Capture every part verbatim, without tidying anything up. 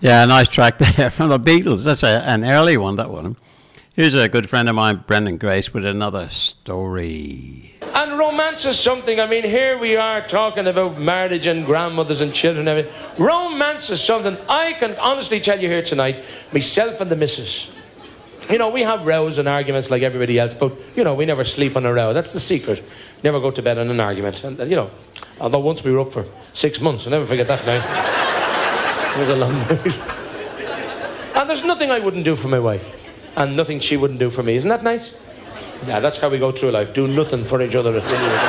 Yeah, nice track there from the Beatles. That's a, an early one, that one. Here's a good friend of mine, Brendan Grace, with another story. And romance is something, I mean, here we are talking about marriage and grandmothers and children and everything. Romance is something I can honestly tell you here tonight, myself and the missus. You know, we have rows and arguments like everybody else, but, you know, we never sleep on a row. That's the secret. Never go to bed on an argument. And, you know, although once we were up for six months, I'll never forget that night. It was a long night. And there's nothing I wouldn't do for my wife. And nothing she wouldn't do for me. Isn't that nice? Yeah, that's how we go through life. Do nothing for each other.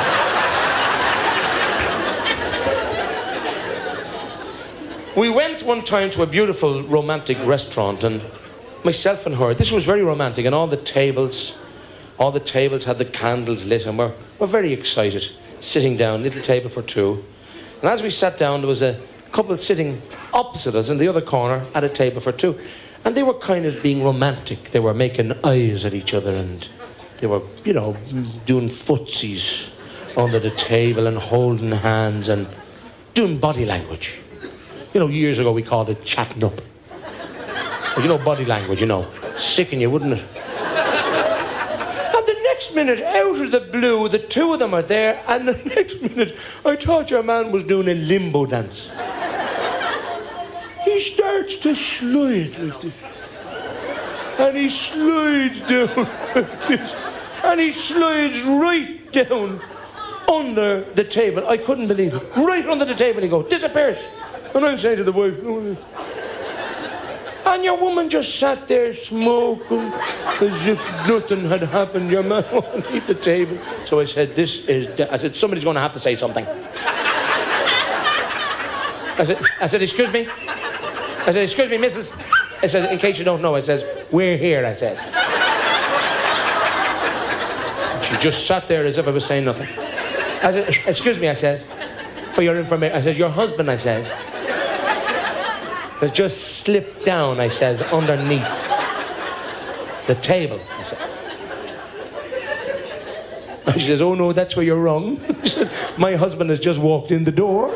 We went one time to a beautiful romantic restaurant, and myself and her, this was very romantic, and all the tables, all the tables had the candles lit, and we're, we're very excited, sitting down, little table for two. And as we sat down, there was a couple sitting opposite us in the other corner at a table for two. And they were kind of being romantic. They were making eyes at each other, and they were, you know, doing footsies under the table and holding hands and doing body language. You know, years ago we called it chatting up. You know, body language, you know. Sicken you, wouldn't it? And the next minute, out of the blue, the two of them are there, and the next minute, I thought your man was doing a limbo dance. He starts to slide like this. And he slides down like this. And he slides right down under the table. I couldn't believe it. Right under the table he goes, disappears. And I'm saying to the wife, oh. And your woman just sat there smoking as if nothing had happened. Your man won't leave the table. So I said, this is... I said, somebody's going to have to say something. I said, I said, excuse me? I said, excuse me, missus. I said, in case you don't know, I says, we're here, I says. And she just sat there as if I was saying nothing. I said, excuse me, I says, for your information. I said, your husband, I says, has just slipped down, I says, underneath the table, I said. And she says, oh no, that's where you're wrong. She says, my husband has just walked in the door.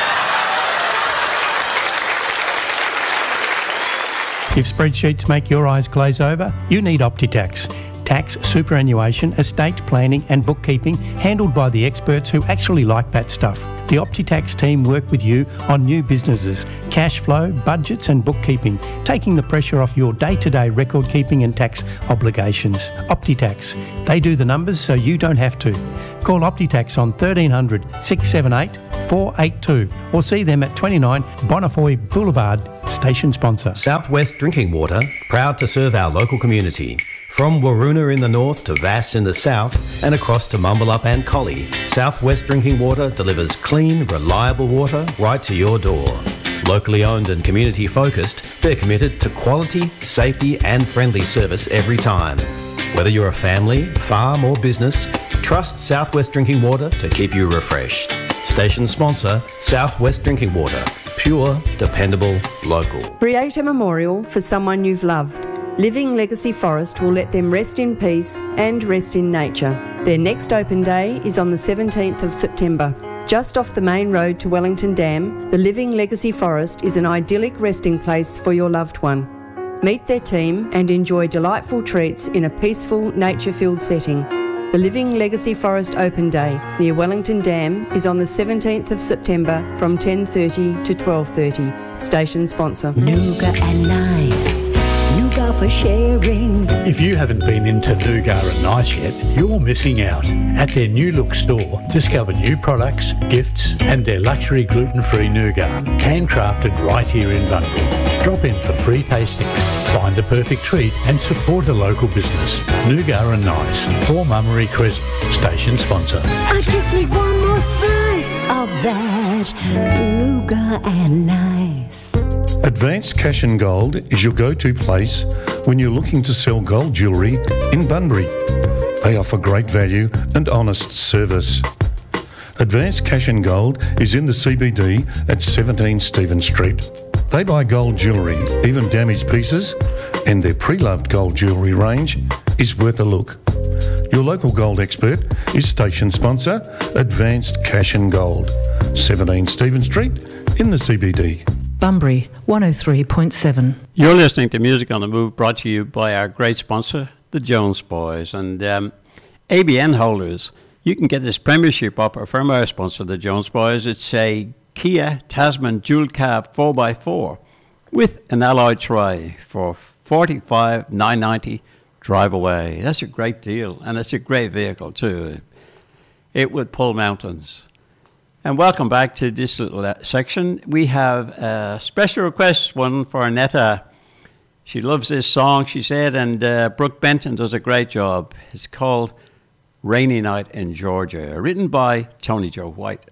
If spreadsheets make your eyes glaze over, you need OptiTax. Tax, superannuation, estate planning and bookkeeping handled by the experts who actually like that stuff. The OptiTax team work with you on new businesses, cash flow, budgets and bookkeeping, taking the pressure off your day-to-day record keeping and tax obligations. OptiTax. They do the numbers so you don't have to. Call OptiTax on thirteen hundred, six seven eight, four eight two or see them at twenty-nine Bonnefoy Boulevard, station sponsor. Southwest Drinking Water, proud to serve our local community. From Waroona in the north to Vass in the south and across to Mumbalup and Collie, Southwest Drinking Water delivers clean, reliable water right to your door. Locally owned and community focused, they're committed to quality, safety and friendly service every time. Whether you're a family, farm or business, trust Southwest Drinking Water to keep you refreshed. Station sponsor, Southwest Drinking Water. Pure, dependable, local. Create a memorial for someone you've loved. Living Legacy Forest will let them rest in peace and rest in nature. Their next open day is on the seventeenth of September. Just off the main road to Wellington Dam, the Living Legacy Forest is an idyllic resting place for your loved one. Meet their team and enjoy delightful treats in a peaceful, nature-filled setting. The Living Legacy Forest Open Day near Wellington Dam is on the seventeenth of September from ten thirty to twelve thirty. Station sponsor. Nougat and Nice. Nougat for sharing. If you haven't been into Nougat and Nice yet, you're missing out. At their New Look store, discover new products, gifts and their luxury gluten-free nougat, handcrafted right here in Bunbury. Drop in for free tastings, find the perfect treat and support a local business. Nougat and Nice, four Mummery Crescent, station sponsor. I just need one more slice of that Nougat and Nice. Advanced Cash and Gold is your go-to place when you're looking to sell gold jewellery in Bunbury. They offer great value and honest service. Advanced Cash and Gold is in the C B D at seventeen Stephen Street. They buy gold jewellery, even damaged pieces, and their pre-loved gold jewellery range is worth a look. Your local gold expert is station sponsor, Advanced Cash and Gold, seventeen Stephen Street in the C B D. Bunbury one oh three point seven. You're listening to Music on the Move, brought to you by our great sponsor, the Jones Boys. And um, A B N holders, you can get this Premiership offer from our sponsor, the Jones Boys. It's a Kia Tasman dual cab four by four with an alloy tray for forty-five thousand nine hundred ninety drive away. That's a great deal, and it's a great vehicle too. It would pull mountains. And welcome back to this little uh, section. We have a special request, one for Netta. She loves this song, she said, and uh, Brooke Benton does a great job. It's called Rainy Night in Georgia, written by Tony Joe White.